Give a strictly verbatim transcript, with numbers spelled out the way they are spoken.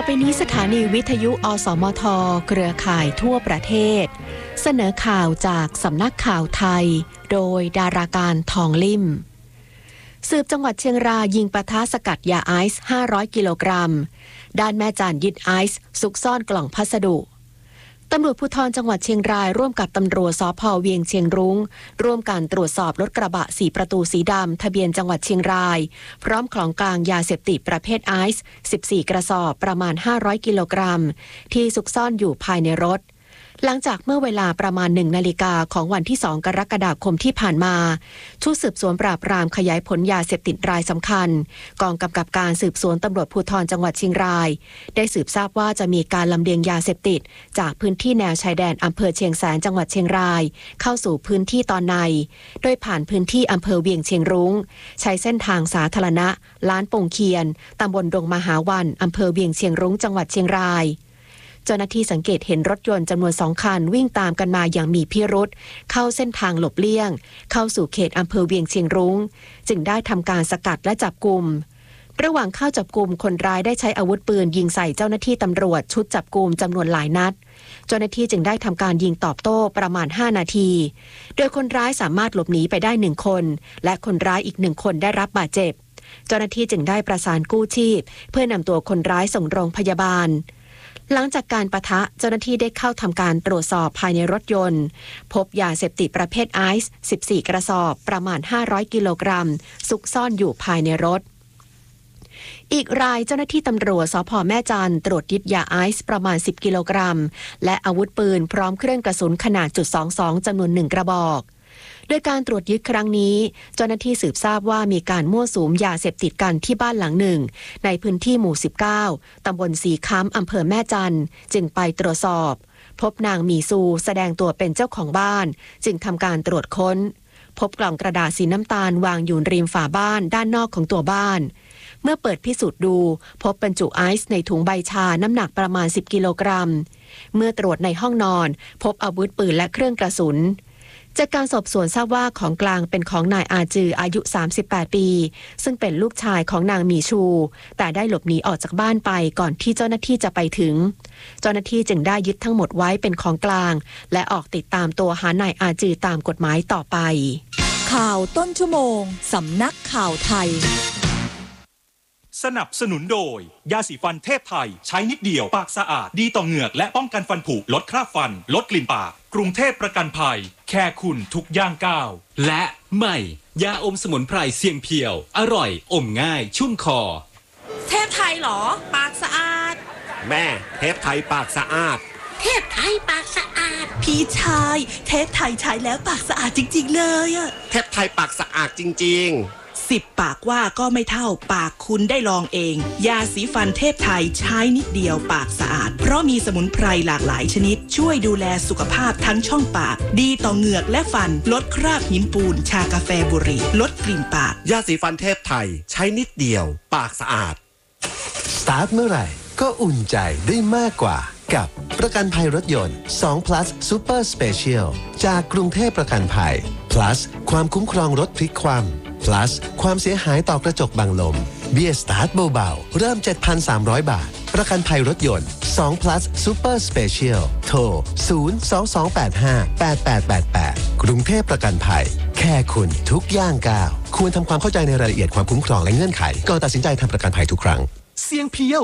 อไปนี้สถานีวิทยุอสมทเครือข่ายทั่วประเทศเสนอข่าวจากสำนักข่าวไทยโดยดาราการทองลิ่มสืบจังหวัดเชียงรายยิงปะทะสกัดยาไอซ์ห้าร้อยกิโลกรัมด้านแม่จานยึดไอซ์ซุกซ่อนกล่องพัสดุตำรวจภูธรจังหวัดเชียงรายร่วมกับตำรวจสภ.เวียงเชียงรุ้งร่วมกันตรวจสอบรถกระบะสี่ประตูสีดำทะเบียนจังหวัดเชียงรายพร้อมของกลางยาเสพติดประเภทไอซ์สิบสี่กระสอบประมาณห้าร้อยกิโลกรัมที่ซุกซ่อนอยู่ภายในรถหลังจากเมื่อเวลาประมาณหนึ่งนาฬิกาของวันที่สองกรกฎาคมที่ผ่านมาชุดสืบสวนปราบปรามขยายผลยาเสพติดรายสำคัญกองกำกับการสืบสวนตำรวจภูธรจังหวัดเชียงรายได้สืบทราบว่าจะมีการลำเลียงยาเสพติดจากพื้นที่แนวชายแดนอำเภอเชียงแสนจังหวัดเชียงรายเข้าสู่พื้นที่ตอนในโดยผ่านพื้นที่อำเภอเวียงเชียงรุ้งใช้เส้นทางสาธารณะล้านปงเคียนตำบลดงมหาวันอำเภอเวียงเชียงรุ้งจังหวัดเชียงรายเจ้าหน้าที่สังเกตเห็นรถยนต์จำนวนสองคันวิ่งตามกันมาอย่างมีพิรุธเข้าเส้นทางหลบเลี่ยงเข้าสู่เขตอำเภอเวียงเชียงรุ้งจึงได้ทำการสกัดและจับกุมระหว่างเข้าจับกุมคนร้ายได้ใช้อาวุธปืนยิงใส่เจ้าหน้าที่ตำรวจชุดจับกุมจำนวนหลายนัดเจ้าหน้าที่จึงได้ทำการยิงตอบโต้ประมาณห้านาทีโดยคนร้ายสามารถหลบหนีไปได้หนึ่งคนและคนร้ายอีกหนึ่งคนได้รับบาดเจ็บเจ้าหน้าที่จึงได้ประสานกู้ชีพเพื่อนำตัวคนร้ายส่งโรงพยาบาลหลังจากการปะทะเจ้าหน้าที่ได้เข้าทำการตรวจสอบภายในรถยนต์พบยาเสพติดประเภทไอซ์สิบสี่กระสอบประมาณห้าร้อยกิโลกรัมซุกซ่อนอยู่ภายในรถอีกรายเจ้าหน้าที่ตำรวจสภ.แม่จันตรวจยึดยาไอซ์ประมาณสิบกิโลกรัมและอาวุธปืนพร้อมเครื่องกระสุนขนาดจุดสองสองจำนวนหนึ่งกระบอกโดยการตรวจยึดครั้งนี้เจ้าหน้าที่สืบทราบว่ามีการมั่วสุมยาเสพติดกันที่บ้านหลังหนึ่งในพื้นที่หมู่สิบเก้าตำบลสีค้ำอำเภอแม่จันจึงไปตรวจสอบพบนางมีซูแสดงตัวเป็นเจ้าของบ้านจึงทำการตรวจค้นพบกล่องกระดาษสีน้ำตาลวางอยู่ริมฝาบ้านด้านนอกของตัวบ้านเมื่อเปิดพิสูจน์ดูพบบรรจุไอซ์ในถุงใบชาน้ำหนักประมาณสิบกิโลกรัมเมื่อตรวจในห้องนอนพบอาวุธปืนและเครื่องกระสุนจากการสอบสวนทราบว่าของกลางเป็นของนายอาจืออายุสามสิบแปดปีซึ่งเป็นลูกชายของนางมีชูแต่ได้หลบหนีออกจากบ้านไปก่อนที่เจ้าหน้าที่จะไปถึงเจ้าหน้าที่จึงได้ยึดทั้งหมดไว้เป็นของกลางและออกติดตามตัวหานายอาจือตามกฎหมายต่อไปข่าวต้นชั่วโมงสำนักข่าวไทยสนับสนุนโดยยาสีฟันเทพไทยใช้นิดเดียวปากสะอาดดีต่อเหงือกและป้องกันฟันผุลดคราบฟันลดกลิ่นปากกรุงเทพประกันภัยแค่คุณทุกย่างก้าวและใหม่ยาอมสมุนไพรเสียงเพียวอร่อยอมง่ายชุ่มคอเทพไทยเหรอปากสะอาดแม่เทพไทยปากสะอาดเทพไทยปากสะอาดพี่ชายเทพไทยใช้แล้วปากสะอาดจริงๆเลยอะเทพไทยปากสะอาดจริงๆสิบปากว่าก็ไม่เท่าปากคุณได้ลองเองยาสีฟันเทพไทยใช้นิดเดียวปากสะอาดเพราะมีสมุนไพรหลากหลายชนิดช่วยดูแลสุขภาพทั้งช่องปากดีต่อเหงือกและฟันลดคราบหินปูนชากาแฟบุหรี่ลดกลิ่นปากยาสีฟันเทพไทยใช้นิดเดียวปากสะอาดสตาร์ทเมื่อไหร่ก็อุ่นใจได้มากกว่ากับประกันภัยรถยนต์สอง plus Super Special จากกรุงเทพประกันภัย plus ความคุ้มครองรถพลิกคว่ำ plus ความเสียหายต่อกระจกบังลมเบี้ยสตาร์ทเบาๆเริ่ม เจ็ดพันสามร้อย บาทประกันภัยรถยนต์สอง plus Super Special โทรศูนย์ สอง สอง แปด ห้า แปด แปด แปด แปดกรุงเทพประกันภัยแค่คุณทุกย่างก้าวควรทำความเข้าใจในรายละเอียดความคุ้มครองและเงื่อนไขก่อนตัดสินใจทำประกันภัยทุกครั้งเสียงเพียว